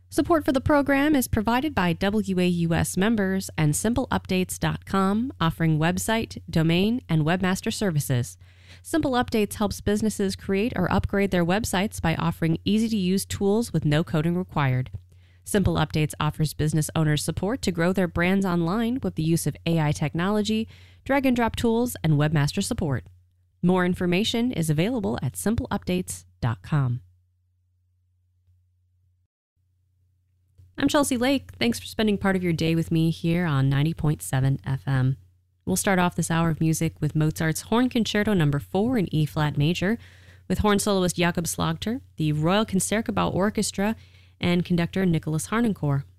Support for the program is provided by WAUS members and SimpleUpdates.com, offering website, domain, and webmaster services. Simple Updates helps businesses create or upgrade their websites by offering easy-to-use tools with no coding required. Simple Updates offers business owners support to grow their brands online with the use of AI technology, drag-and-drop tools, and webmaster support. More information is available at SimpleUpdates.com. I'm Chelsea Lake. Thanks for spending part of your day with me here on 90.7 FM. We'll start off this hour of music with Mozart's Horn Concerto No. 4 in E-flat major, with horn soloist Jakob Slagter, the Royal Concertgebouw Orchestra, and conductor Nicholas Harnoncourt.